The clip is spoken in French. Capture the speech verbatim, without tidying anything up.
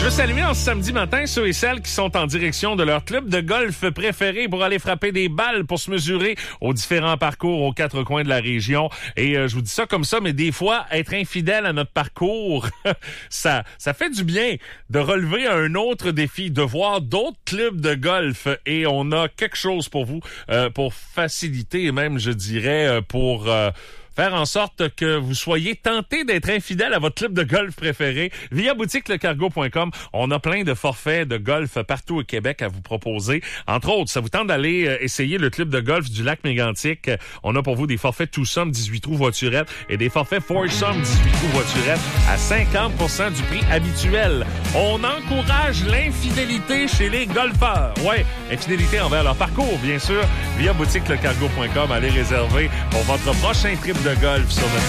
veux saluer en ce samedi matin ceux et celles qui sont en direction de leur club de golf préféré pour aller frapper des balles, pour se mesurer aux différents parcours aux quatre coins de la région. Et euh, je vous dis ça comme ça, mais des fois, être infidèle à notre parcours, ça, ça fait du bien de relever un autre défi, de voir d'autres clubs de golf. Et on a quelque chose pour vous, euh, pour faciliter et même, je dirais, euh, pour... Euh, faire en sorte que vous soyez tenté d'être infidèle à votre club de golf préféré. Via boutique le cargo point com, on a plein de forfaits de golf partout au Québec à vous proposer. Entre autres, ça vous tente d'aller euh, essayer le club de golf du lac Mégantic. On a pour vous des forfaits Twosome dix-huit trous voiturettes et des forfaits Foursome dix-huit trous voiturettes à cinquante pour cent du prix habituel. On encourage l'infidélité chez les golfeurs. Ouais, infidélité envers leur parcours, bien sûr. Via boutique le cargo point com, allez réserver pour votre prochain trip de golf sur notre